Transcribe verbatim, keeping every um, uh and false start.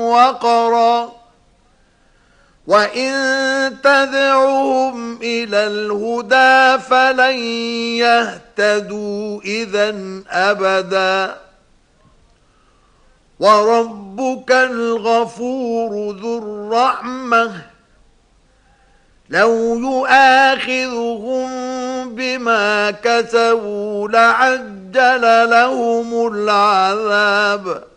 وقرا وإن تدعوهم إلى الهدى فلن يهتدوا إذًا أبدا وربك الغفور ذو الرحمة لو يؤاخذهم بما كسبوا لعجل لهم العذاب